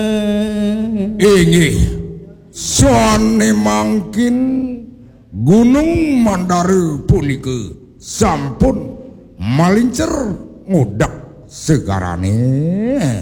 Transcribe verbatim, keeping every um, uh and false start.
Inggih sane mangkin Gunung Mandar punika sampun malincer ngudak segarane.